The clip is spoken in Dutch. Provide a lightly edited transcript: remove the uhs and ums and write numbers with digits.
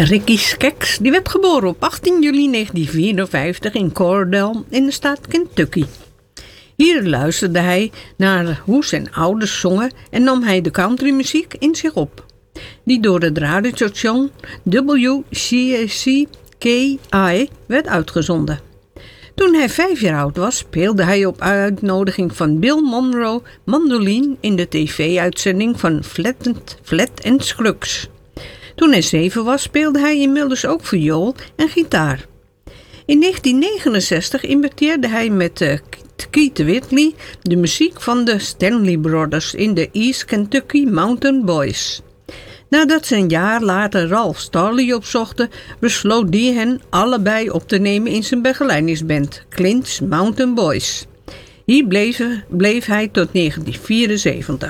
Ricky Skaggs die werd geboren op 18 juli 1954 in Cordell in de staat Kentucky. Hier luisterde hij naar hoe zijn ouders zongen en nam hij de countrymuziek in zich op, die door het radiostation WCCKI werd uitgezonden. Toen hij 5 jaar oud was, speelde hij op uitnodiging van Bill Monroe mandoline in de tv-uitzending van Flat and Scruggs. Toen hij 7 was, speelde hij inmiddels ook viool en gitaar. In 1969 imiteerde hij met Keith Whitley de muziek van de Stanley Brothers in de East Kentucky Mountain Boys. Nadat ze een jaar later Ralph Starley opzochten, besloot die hen allebei op te nemen in zijn begeleidingsband, Clint's Mountain Boys. Hier bleef hij tot 1974.